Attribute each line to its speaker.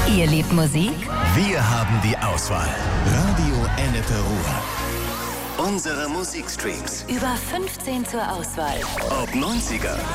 Speaker 1: Ihr liebt Musik?
Speaker 2: Wir haben die Auswahl. Radio Ennepe Ruhr. Unsere Musikstreams.
Speaker 1: Über 15 zur Auswahl.
Speaker 2: Ob 90er,